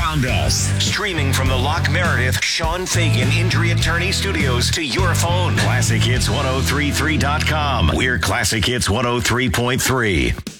around us. Streaming from the Lock Meredith Sean Fagan Injury Attorney Studios to your phone. ClassicHits1033.com. We're Classic Hits 103.3.